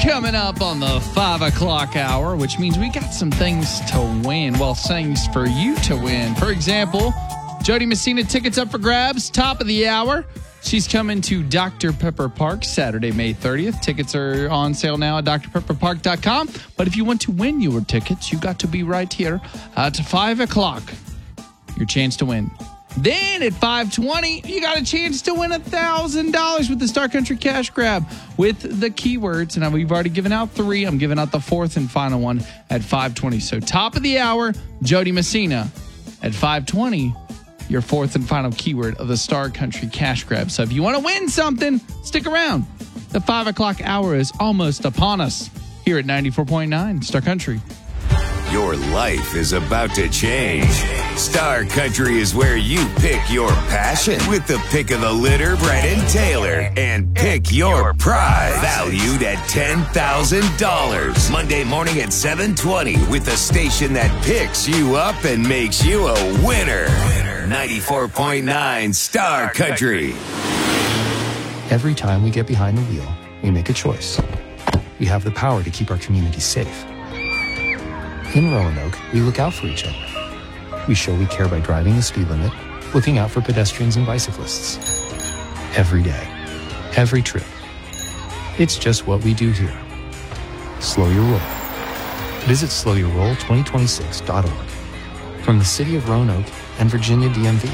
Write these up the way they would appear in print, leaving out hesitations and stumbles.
Coming up on the 5 o'clock hour, which means we got some things to win. Well, things for you to win. For example, Jody Messina tickets up for grabs, top of the hour. She's coming to Dr. Pepper Park Saturday, May 30th. Tickets are on sale now at drpepperpark.com. But if you want to win your tickets, you got to be right here at 5 o'clock. Your chance to win. Then at 5:20, you got a chance to win $1,000 with the Star Country Cash Grab with the keywords. And we've already given out 3. I'm giving out the 4th and final one at 5:20. So top of the hour, Jody Messina. At 5:20, your 4th and final keyword of the Star Country Cash Grab. So if you want to win something, stick around. The 5 o'clock hour is almost upon us here at 94.9 Star Country. Your life is about to change. Star Country is where you pick your passion with the pick of the litter, Brennan Taylor, and pick your prize, valued at $10,000. Monday morning at 7:20 with the station that picks you up and makes you a winner. 94.9 Star Country. Every time we get behind the wheel, we make a choice. We have the power to keep our community safe. In Roanoke, we look out for each other. We show we care by driving the speed limit, looking out for pedestrians and bicyclists. Every day, every trip. It's just what we do here. Slow your roll. Visit slowyourroll2026.org. From the city of Roanoke and Virginia DMV.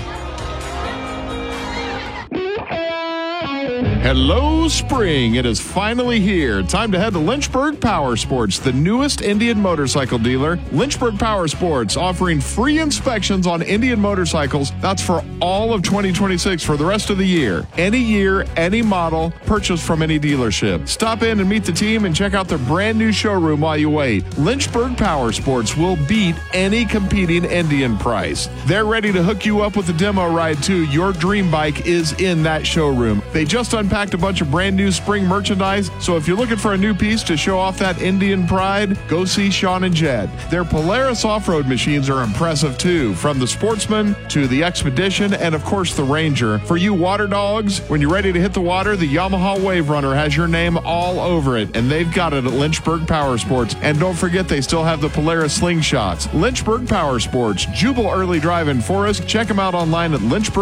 Hello, spring. It is finally here. Time to head to Lynchburg Power Sports, the newest Indian motorcycle dealer. Lynchburg Power Sports offering free inspections on Indian motorcycles. That's for all of 2026 for the rest of the year. Any year, any model, purchased from any dealership. Stop in and meet the team and check out their brand new showroom while you wait. Lynchburg Power Sports will beat any competing Indian price. They're ready to hook you up with a demo ride too. Your dream bike is in that showroom. They just unpacked a bunch of brand new spring merchandise, so if you're looking for a new piece to show off that Indian pride, go see Sean and Jed. Their Polaris off-road machines are impressive too, from the Sportsman to the Expedition and of course the Ranger. For you water dogs, when you're ready to hit the water, the Yamaha Wave Runner has your name all over it, and they've got it at Lynchburg Power Sports. And don't forget, they still have the Polaris Slingshots. Lynchburg Power Sports, Jubal Early Drive in Forest. Check them out online at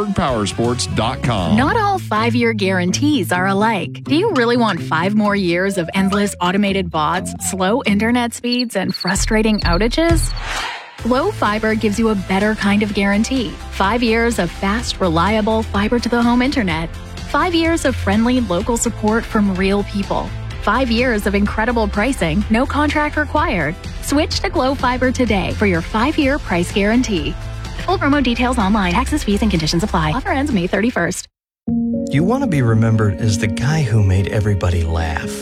lynchburgpowersports.com. Not all 5-year guarantees are alike. Do you really want 5 more years of endless automated bots, slow internet speeds, and frustrating outages? Glo Fiber gives you a better kind of guarantee. 5 years of fast, reliable fiber-to-the-home internet. 5 years of friendly local support from real people. 5 years of incredible pricing, no contract required. Switch to Glo Fiber today for your 5-year price guarantee. Full promo details online. Taxes, fees, and conditions apply. Offer ends May 31st. You want to be remembered as the guy who made everybody laugh.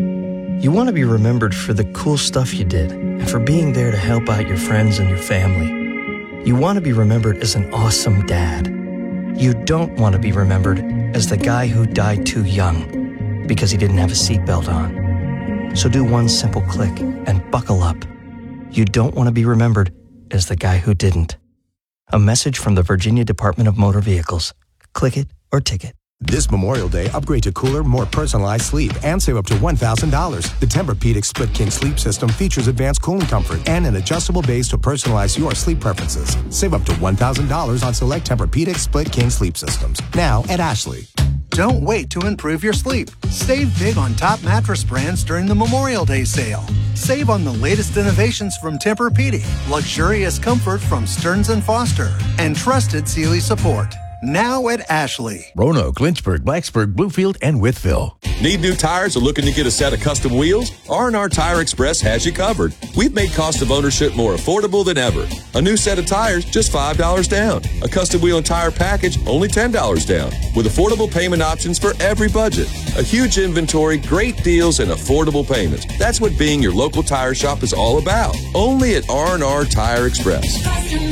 You want to be remembered for the cool stuff you did and for being there to help out your friends and your family. You want to be remembered as an awesome dad. You don't want to be remembered as the guy who died too young because he didn't have a seatbelt on. So do one simple click and buckle up. You don't want to be remembered as the guy who didn't. A message from the Virginia Department of Motor Vehicles. Click it or ticket. This Memorial Day, upgrade to cooler, more personalized sleep and save up to $1,000. The Tempur-Pedic Split King sleep system features advanced cooling comfort and an adjustable base to personalize your sleep preferences. Save up to $1,000 on select Tempur-Pedic Split King sleep systems. Now at Ashley. Don't wait to improve your sleep. Save big on top mattress brands during the Memorial Day sale. Save on the latest innovations from Tempur-Pedic, luxurious comfort from Stearns & Foster, and trusted Sealy support. Now at Ashley. Roanoke, Lynchburg, Blacksburg, Bluefield, and Wytheville. Need new tires or looking to get a set of custom wheels? R&R Tire Express has you covered. We've made cost of ownership more affordable than ever. A new set of tires, just $5 down. A custom wheel and tire package, only $10 down. With affordable payment options for every budget. A huge inventory, great deals, and affordable payments. That's what being your local tire shop is all about. Only at R&R Tire Express.